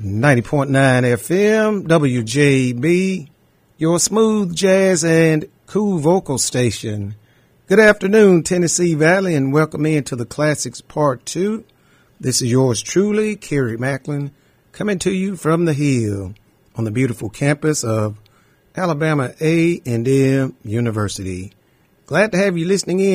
90.9 FM, WJB, your smooth jazz and cool vocal station. Good afternoon, Tennessee Valley, and welcome into the Classics Part 2. This is yours truly, Kerry Macklin, coming to you from the Hill on the beautiful campus of Alabama A&M University. Glad to have you listening in.